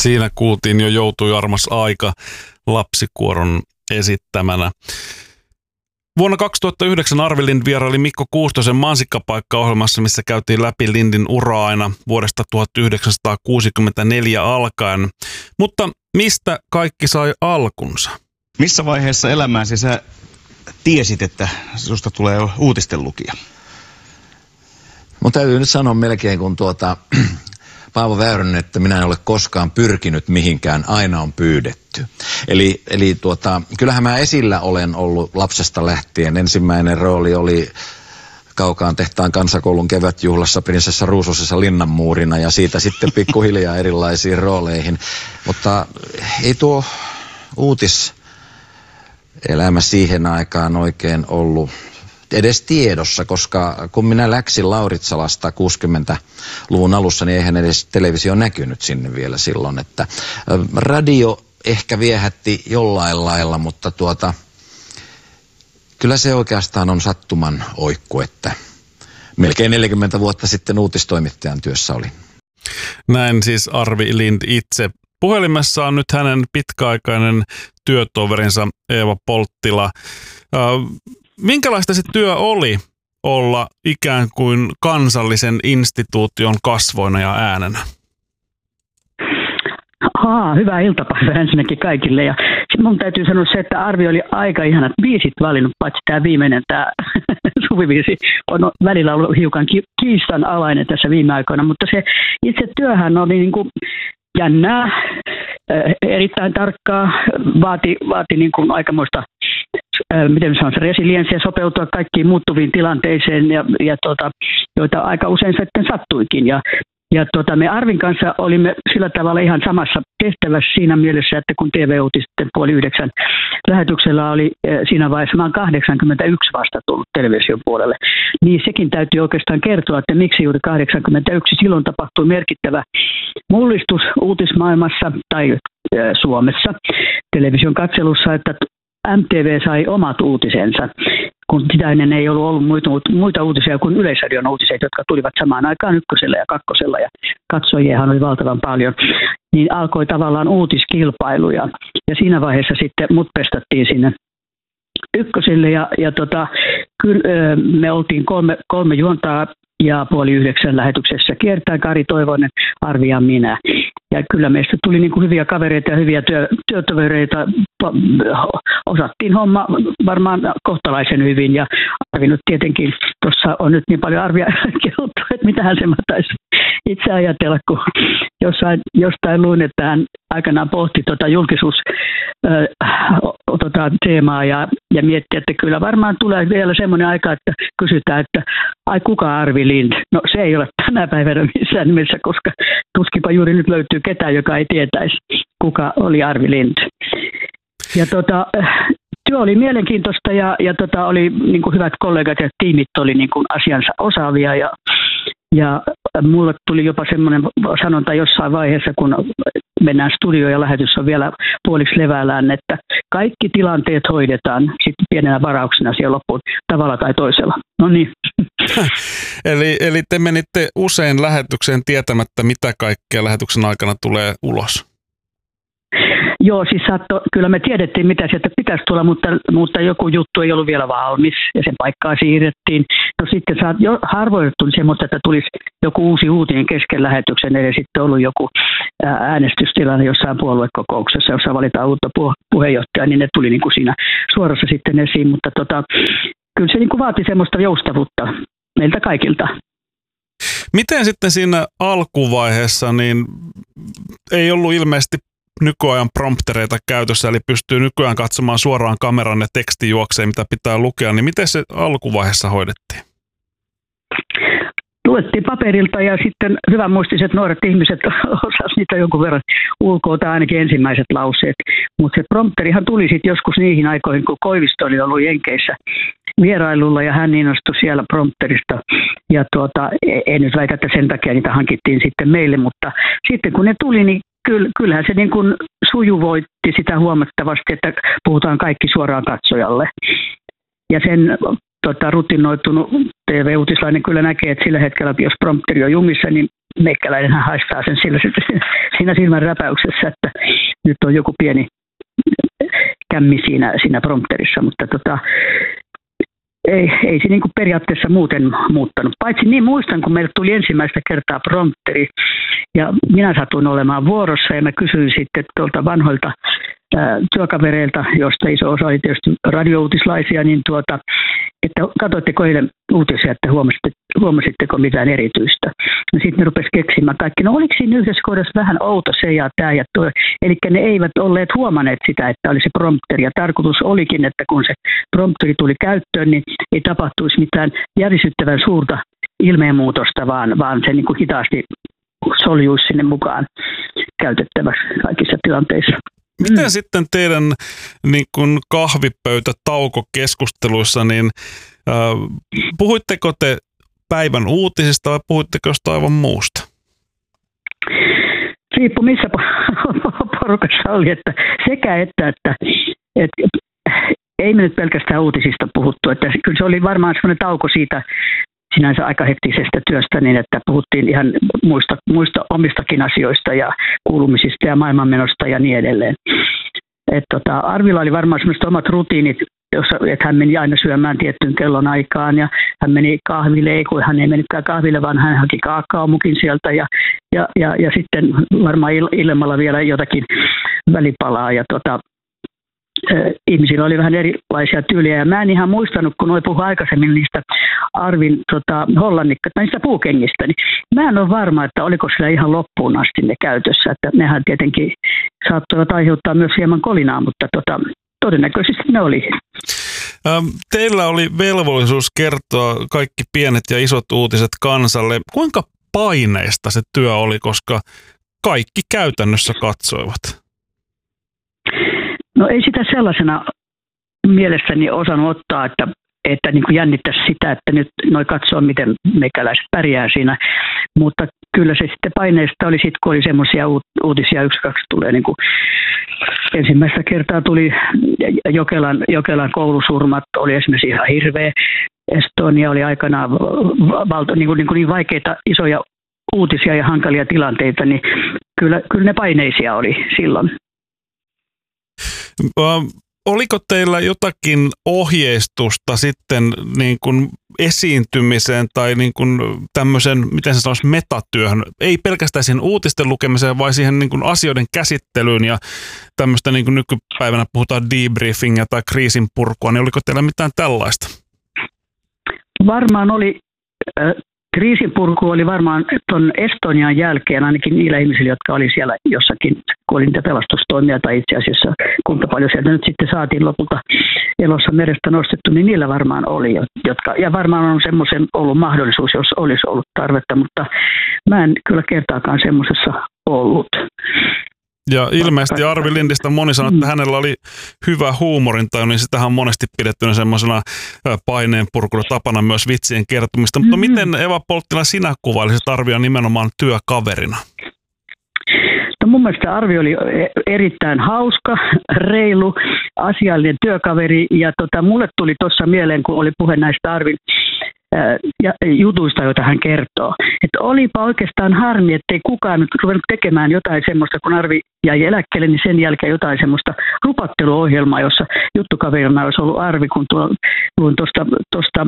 Siinä kuultiin jo Joutui armas aika lapsikuoron esittämänä. Vuonna 2009 Arvi Lind vieraili Mikko Kuustosen Mansikkapaikka-ohjelmassa, missä käytiin läpi Lindin uraa aina vuodesta 1964 alkaen. Mutta mistä kaikki sai alkunsa? Missä vaiheessa elämääsi sä tiesit, että susta tulee uutisten lukija? Mun täytyy nyt sanoa melkein kun Paavo Väyrynen, että minä en ole koskaan pyrkinyt mihinkään, aina on pyydetty. Eli kyllähän mä esillä olen ollut lapsesta lähtien. Ensimmäinen rooli oli Kaukaan tehtaan kansakoulun kevätjuhlassa Prinsessa Ruususessa linnanmuurina ja siitä sitten pikkuhiljaa erilaisiin rooleihin. Mutta ei tuo uutiselämä siihen aikaan oikein ollut edes tiedossa, koska kun minä läksin Lauritsalasta 60-luvun alussa, niin eihän edes televisio näkynyt sinne vielä silloin, että radio ehkä viehätti jollain lailla, mutta kyllä se oikeastaan on sattuman oikku, että melkein 40 vuotta sitten uutistoimittajan työssä oli. Näin siis Arvi Lind itse. Puhelimessa on nyt hänen pitkäaikainen työtoverinsa Eeva Polttila. Minkälaista se työ oli olla ikään kuin kansallisen instituution kasvoina ja äänenä? Hyvää iltapäivää ensinnäkin kaikille. Ja mun täytyy sanoa se, että Arvi oli aika ihanat biisit valinnut, paitsi tämä viimeinen, tämä suvibiisi on välillä ollut hiukan kiistanalainen tässä viime aikoina, mutta se itse työhän oli niin kuin jännää, erittäin tarkkaa, vaati niin kuin aikamoista miten sanoisi, resilienssiä sopeutua kaikkiin muuttuviin tilanteisiin, joita aika usein sitten sattuikin. Me Arvin kanssa olimme sillä tavalla ihan samassa tehtävässä siinä mielessä, että kun TV-uutisten 8:30 lähetyksellä oli siinä vaiheessa, mä olen 81 vasta tullut television puolelle, niin sekin täytyy oikeastaan kertoa, että miksi juuri 81. Silloin tapahtui merkittävä mullistus uutismaailmassa tai Suomessa television katselussa, että MTV sai omat uutisensa, kun sitä ennen ei ollut muita uutisia kuin Yleisradion uutiset, jotka tulivat samaan aikaan Ykkösellä ja Kakkosella, ja katsojiahan oli valtavan paljon, niin alkoi tavallaan uutiskilpailuja. Ja siinä vaiheessa sitten mut pestattiin sinne Ykköselle, me oltiin kolme juontaa ja 8:30 lähetyksessä kiertää Kari Toivonen, Arvi ja minä. Ja kyllä meistä tuli niin kuin hyviä kavereita ja hyviä työtovereita. Osattiin homma varmaan kohtalaisen hyvin. Ja Arvi nyt tietenkin, tuossa on nyt niin paljon Arvia kehuttu, että mitähän se taisi itse ajatella, kun jostain luin, että hän aikanaan pohti teemaa ja mietti, että kyllä varmaan tulee vielä semmoinen aika, että kysytään, että ai kuka Arvi Lind? No se ei ole tänä päivänä missään nimessä, koska tuskipa juuri nyt löytyy ketään, joka ei tietäisi, kuka oli Arvi Lind. Ja työ oli mielenkiintoista ja oli niin kuin hyvät kollegat ja tiimit oli niin kuin asiansa osaavia ja mulle tuli jopa semmoinen sanonta jossain vaiheessa, kun mennään studioon ja lähetys on vielä puoliksi levällään, että kaikki tilanteet hoidetaan sitten pienenä varauksena siellä loppuun tavalla tai toisella. No niin. Eli te menitte usein lähetykseen tietämättä, mitä kaikkea lähetyksen aikana tulee ulos? Joo, siis kyllä me tiedettiin, mitä sieltä pitäisi tulla, mutta joku juttu ei ollut vielä valmis ja sen paikkaa siirrettiin. No sitten harvoin tuli semmoista, että tulisi joku uusi uutinen kesken lähetyksen, eli sitten ollut joku äänestystilanne jossain puoluekokouksessa, jossa valitaan uutta puheenjohtajaa, niin ne tuli niin kuin siinä suorassa sitten esiin, mutta kyllä se niin kuin vaati semmoista joustavuutta meiltä kaikilta. Miten sitten siinä alkuvaiheessa, niin ei ollut ilmeisesti nykyajan promptereita käytössä, eli pystyy nykyään katsomaan suoraan kameran ja teksti juokseen, mitä pitää lukea, niin miten se alkuvaiheessa hoidettiin? Luettiin paperilta ja sitten hyvänmuistiset nuoret ihmiset osasivat niitä jonkun verran ulkoa tai ainakin ensimmäiset lauseet. Mutta se prompterihan tuli sitten joskus niihin aikoihin, kun Koivisto oli ollut Jenkeissä vierailulla ja hän innostui siellä prompterista. Ja en nyt väitä, että sen takia niitä hankittiin sitten meille, mutta sitten kun ne tuli, niin kyllähän se niin kuin sujuvoitti sitä huomattavasti, että puhutaan kaikki suoraan katsojalle. Ja sen rutinoitunut TV-uutislainen kyllä näkee, että sillä hetkellä, jos prompteri on jumissa, niin meikäläinenhän haistaa sen siinä silmän räpäyksessä, että nyt on joku pieni kämmi siinä prompterissa, mutta ei se niin kuin periaatteessa muuten muuttanut. Paitsi niin muistan, kun meille tuli ensimmäistä kertaa prompteri ja minä satuin olemaan vuorossa ja mä kysyin sitten tuolta vanhoilta työkavereilta, josta iso osa oli tietysti radiouutislaisia, niin että katsoitteko eilen uutisia, että huomasitteko mitään erityistä. No sitten ne rupesi keksimään kaikki. No oliko siinä yhdessä kohdassa vähän outo se ja tämä ja tuo. Eli ne eivät olleet huomanneet sitä, että oli se prompteri. Ja tarkoitus olikin, että kun se prompteri tuli käyttöön, niin ei tapahtuisi mitään järisyttävän suurta ilmeenmuutosta, vaan se niin kuin hitaasti soljuisi sinne mukaan käytettäväksi kaikissa tilanteissa. Miten sitten teidän niin kun kahvipöytätaukokeskusteluissa, niin puhuitteko te päivän uutisista vai puhuitteko jostain aivan muusta? Riippuu missä porukassa oli, että sekä että ei me nyt pelkästään uutisista puhuttu, että kyllä se oli varmaan semmoinen tauko siitä sinänsä aika hektisestä työstä, niin että puhuttiin ihan muista omistakin asioista ja kuulumisista ja maailmanmenosta ja niin edelleen. Arvilla oli varmaan sellaiset omat rutiinit, että hän meni aina syömään tiettyyn kellon aikaan ja hän meni kahville, ei kun hän ei mennytkään kahville, vaan hän haki kaakaomukin sieltä ja sitten varmaan illemmalla vielä jotakin välipalaa ja ihmisillä oli vähän erilaisia tyyliä ja mä en ihan muistanut, kun puhui aikaisemmin niistä Arvin niistä puukengistä, niin mä en ole varma, että oliko sillä ihan loppuun asti ne käytössä, että nehän tietenkin saattoivat aiheuttaa myös hieman kolinaa, mutta todennäköisesti ne oli. Teillä oli velvollisuus kertoa kaikki pienet ja isot uutiset kansalle. Kuinka paineista se työ oli, koska kaikki käytännössä katsoivat? No ei sitä sellaisena mielestäni osannut ottaa, että niin kuin jännittäisi sitä, että nyt noi katsoo, miten meikäläiset pärjää siinä. Mutta kyllä se sitten paineista oli sitten, kun oli semmoisia uutisia, 1-2 tulee niin kuin ensimmäistä kertaa tuli Jokelan koulusurmat, oli esimerkiksi ihan hirveä. Estonia oli aikanaan niin vaikeita, isoja uutisia ja hankalia tilanteita, niin kyllä ne paineisia oli silloin. Oliko teillä jotakin ohjeistusta sitten niin kuin esiintymiseen tai niin kuin tämmöisen, miten se sanoisi, metatyöhön? Ei pelkästään siihen uutisten lukemiseen, vaan siihen niin kuin asioiden käsittelyyn ja tämmöistä niin kuin nykypäivänä puhutaan debriefingia tai kriisin purkua, niin oliko teillä mitään tällaista? Varmaan oli. Kriisinpurku oli varmaan tuon Estonian jälkeen, ainakin niillä ihmisillä, jotka oli siellä jossakin, kun oli niitä pelastustoimia tai itse asiassa kuinka paljon sieltä nyt sitten saatiin lopulta elossa merestä nostettu, niin niillä varmaan oli, ja varmaan on semmoisen ollut mahdollisuus, jos olisi ollut tarvetta, mutta mä en kyllä kertaakaan semmoisessa ollut. Ja ilmeisesti Arvi Lindistä moni sanoi, että hänellä oli hyvä huumorintaju, niin sitähän on monesti pidettynä semmoisena paineenpurkuna tapana myös vitsien kertomista. Mutta miten Eva Polttila sinä kuvailisit Arvia nimenomaan työkaverina? No mun mielestä Arvi oli erittäin hauska, reilu, asiallinen työkaveri ja mulle tuli tuossa mieleen, kun oli puhe näistä Arvin jutuista, joita hän kertoo. Että olipa oikeastaan harmi, ettei kukaan nyt ruvennut tekemään jotain semmoista, kun Arvi jäi eläkkeelle, niin sen jälkeen jotain semmoista rupatteluohjelmaa, jossa juttukaverina olisi ollut Arvi, kun luin tuosta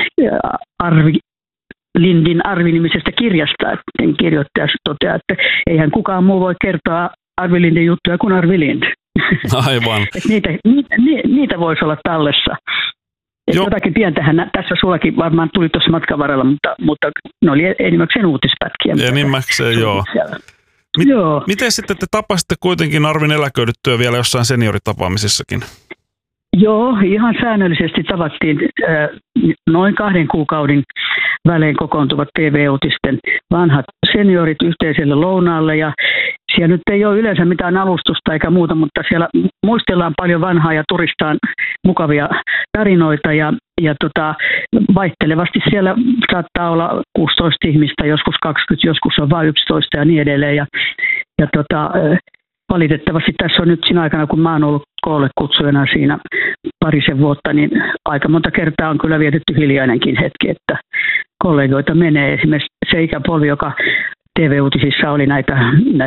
Lindin Arvi-nimisestä kirjasta, että kirjoittaja toteaa, että eihän kukaan muu voi kertoa Arvi Lindin juttuja kuin Arvi Lind. Aivan. niitä voisi olla tallessa. Jotakin pientähän tässä sullakin varmaan tuli tuossa matkan varrella, mutta ne oli enimmäkseen uutispätkiä. Enimmäkseen, joo. Miten sitten te tapasitte kuitenkin Arvin eläköidyttyä vielä jossain senioritapaamisissakin? Joo, ihan säännöllisesti tavattiin noin 2 kuukauden välein kokoontuvat TV-uutisten vanhat seniorit yhteiselle lounaalle ja siellä nyt ei ole yleensä mitään alustusta eikä muuta, mutta siellä muistellaan paljon vanhaa ja turistaan mukavia tarinoita ja vaihtelevasti siellä saattaa olla 16 ihmistä, joskus 20, joskus on vain 11 ja niin edelleen ja valitettavasti tässä on nyt siinä aikana, kun mä oon ollut koolle kutsujana siinä parisen vuotta, niin aika monta kertaa on kyllä vietetty hiljainenkin hetki, että kollegoita menee esimerkiksi se ikäpolvi, joka TV-uutisissa oli näitä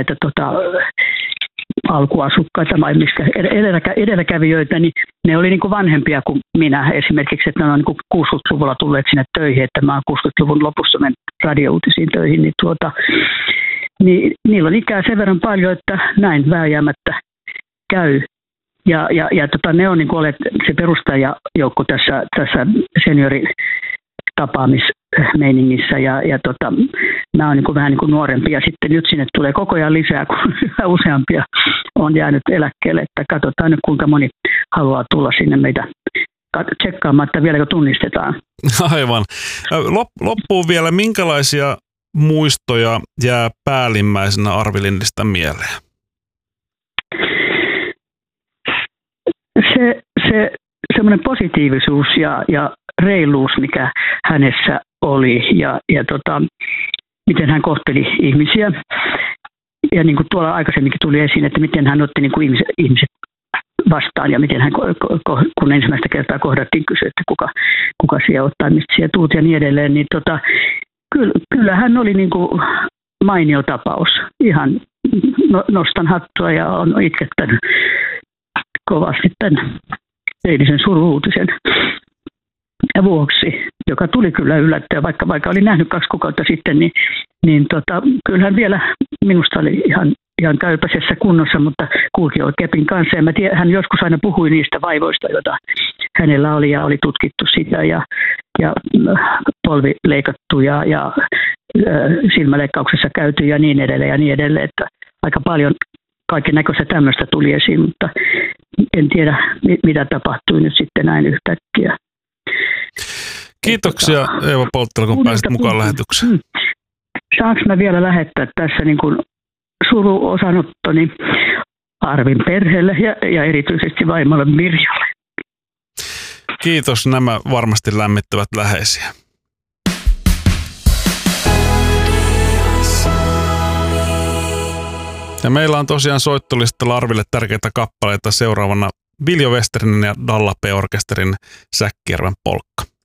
alkuasukkaita, edelläkävijöitä, niin ne oli niin kuin vanhempia kuin minä esimerkiksi, että ne on niin kuin 60-luvulla tulleet sinne töihin, että mä oon 60-luvun lopussa mennyt radiouutisiin töihin, niin niillä on ikää sen verran paljon, että näin vääjäämättä käy. Ja ne on niin kuin olleet se perustajajoukko tässä senioritapaamismeiningissä ja mä oon niin kuin vähän niin kuin nuorempi ja sitten nyt sinne tulee koko ajan lisää, kun useampia on jäänyt eläkkeelle, että katsotaan nyt kuinka moni haluaa tulla sinne meitä tsekkaamaan, että vieläkö tunnistetaan. Aivan. Loppuun vielä, minkälaisia muistoja jää päällimmäisenä Arvi Lindistä mieleen? Se semmoinen positiivisuus ja reiluus, mikä hänessä oli ja miten hän kohteli ihmisiä. Ja niin kuin tuolla aikaisemminkin tuli esiin, että miten hän otti niin kuin ihmiset vastaan ja miten hän, kun ensimmäistä kertaa kohdattiin, kysyi, että kuka siellä ottaa, mistä siellä tuut ja niin edelleen. Niin kyllä hän oli niin kuin mainio tapaus. Ihan nostan hattua ja on itkettänyt kovasti tämän eilisen suru-uutisen vuoksi, joka tuli kyllä yllättäen, vaikka oli nähnyt 2 kuukautta sitten, niin kyllähän vielä minusta oli ihan käypäisessä kunnossa, mutta kulki kepin kanssa. Ja hän joskus aina puhui niistä vaivoista, joita hänellä oli ja oli tutkittu sitä ja polvi leikattu ja silmäleikkauksessa käyty ja niin edelleen, että aika paljon kaiken näköistä tämmöistä tuli esiin, mutta en tiedä, mitä tapahtui nyt sitten näin yhtäkkiä. Kiitoksia Eeva Polttila, kun pääsit mukaan lähetykseen. Saanko mä vielä lähettää tässä niin kuin suru-osanottoni Arvin perheelle ja erityisesti vaimolle Mirjalle? Kiitos, nämä varmasti lämmittävät läheisiä. Ja meillä on tosiaan soittolistalla Arville tärkeitä kappaleita seuraavana Viljo Westerinen ja Dalla P-orkesterin Säkkijärven polkka.